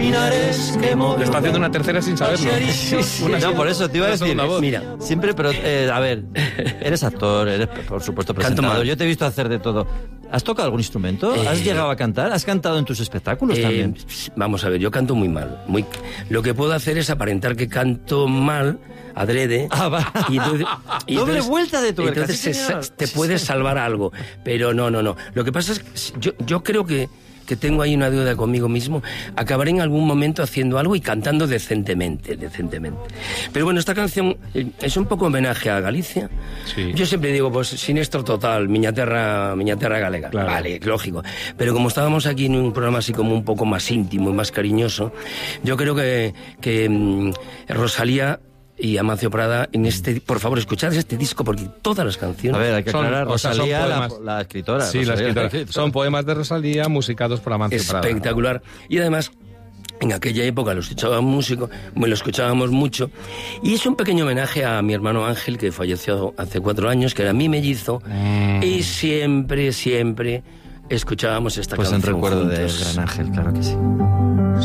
pinares que movió. Le está haciendo una tercera sin saberlo. No, por eso te iba a decir, Mira, siempre, pero a ver, eres actor, eres por supuesto presentador, yo te he visto hacer de todo. ¿Has tocado algún instrumento? ¿Has llegado a cantar? ¿Has cantado en tus espectáculos también? Vamos a ver, yo canto muy mal. Lo que puedo hacer es aparentar que canto mal, adrede. Va. Doble vuelta de tu entonces te puedes salvar algo. Pero no. Lo que pasa es que yo creo que tengo ahí una deuda conmigo mismo. Acabaré en algún momento haciendo algo y cantando decentemente. Pero bueno, esta canción es un poco homenaje a Galicia. Sí. Yo siempre digo, pues, sinestro total, miña terra galega. Claro. Vale, lógico. Pero como estábamos aquí en un programa así como un poco más íntimo y más cariñoso, yo creo que Rosalía y Amancio Prada, por favor, escuchad este disco porque todas las canciones... A ver, hay que aclarar, Rosalía, son la escritora. Sí, Rosalía, la escritora. Son poemas de Rosalía musicados por Amancio Prada. Espectacular. Y además, en aquella época lo escuchábamos mucho. Y es un pequeño homenaje a mi hermano Ángel, que falleció hace 4 años, que era mi mellizo. Y siempre escuchábamos esta canción Pues en recuerdo juntos. del gran Ángel, claro que sí.